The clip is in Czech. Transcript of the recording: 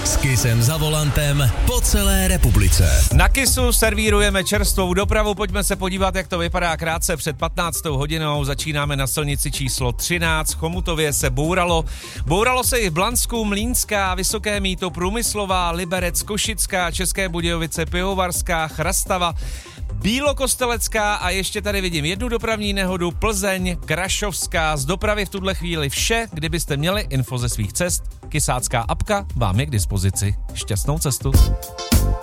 S Kissem za volantem po celé republice. Na Kissu servírujeme čerstvou dopravu, pojďme se podívat, jak to vypadá krátce před 15. hodinou. Začínáme na silnici číslo 13, v Chomutově se bouralo. Bouralo se i v Blansku, Mlýnská, Vysoké Mýto, Průmyslová, Liberec, Košická, České Budějovice, Pivovarská, Chrastava, Bílokostelecká a ještě tady vidím jednu dopravní nehodu, Plzeň, Krašovská. Z dopravy v tuhle chvíli vše, kdybyste měli info ze svých cest, Kissácká apka vám je k dispozici. Šťastnou cestu.